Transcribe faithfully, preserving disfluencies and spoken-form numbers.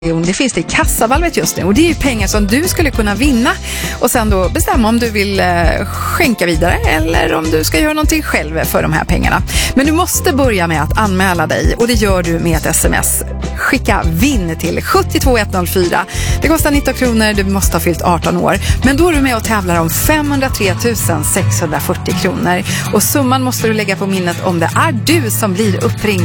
Det finns det i kassavalvet just nu och det är ju pengar som du skulle kunna vinna och sen då bestämma om du vill eh, skänka vidare eller om du ska göra någonting själv för de här pengarna. Men du måste börja med att anmäla dig och det gör du med ett sms. Skicka vinn till sju två ett noll fyra. Det kostar nitton kronor, du måste ha fyllt arton år. Men då är du med och tävlar om femhundratre tusen sexhundrafyrtio kronor och summan måste du lägga på minnet om det är du som blir uppringd.